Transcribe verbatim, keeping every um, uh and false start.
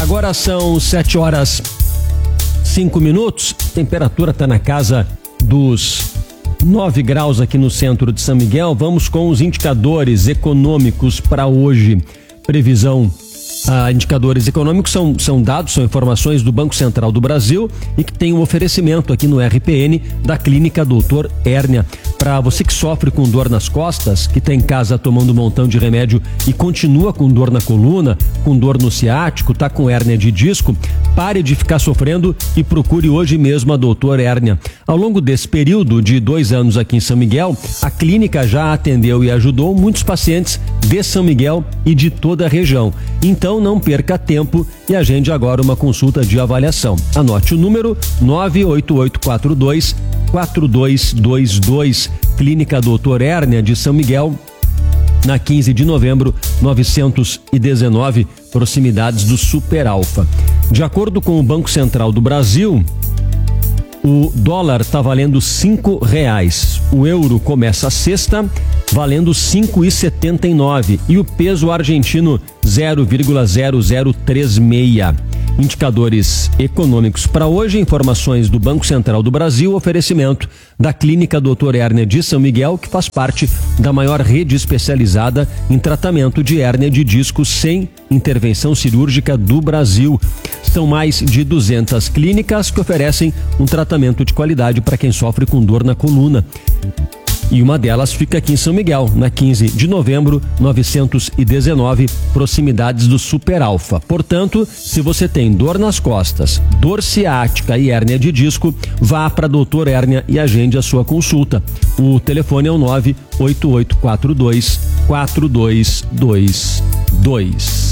Agora são sete horas cinco minutos. A temperatura está na casa dos nove graus aqui no centro de São Miguel. Vamos com os indicadores econômicos para hoje. Previsão. Ah, indicadores econômicos são, são dados, são informações do Banco Central do Brasil e que tem um oferecimento aqui no R P N da Clínica Doutor Hérnia. Para você que sofre com dor nas costas, que está em casa tomando um montão de remédio e continua com dor na coluna, com dor no ciático, tá com hérnia de disco, pare de ficar sofrendo e procure hoje mesmo a Doutor Hérnia. Ao longo desse período de dois anos aqui em São Miguel, a clínica já atendeu e ajudou muitos pacientes de São Miguel e de toda a região. Então não perca tempo e agende agora uma consulta de avaliação. Anote o número nove oito oito quatro dois quatro dois dois dois, Clínica Doutor Hérnia de São Miguel, na quinze de novembro, novecentos e dezenove, proximidades do Super Alfa. De acordo com o Banco Central do Brasil, o dólar está valendo cinco reais. O euro começa a sexta valendo cinco e setenta e nove e o peso argentino zero vírgula zero zero três seis. Indicadores econômicos para hoje, informações do Banco Central do Brasil, oferecimento da Clínica Doutor Hérnia de São Miguel, que faz parte da maior rede especializada em tratamento de hérnia de disco sem intervenção cirúrgica do Brasil. São mais de duzentas clínicas que oferecem um tratamento de qualidade para quem sofre com dor na coluna. E uma delas fica aqui em São Miguel, na quinze de novembro, novecentos e dezenove, proximidades do Super Alfa. Portanto, se você tem dor nas costas, dor ciática e hérnia de disco, vá para Doutor Hérnia e agende a sua consulta. O telefone é o nove oito oito quatro dois quatro dois dois dois.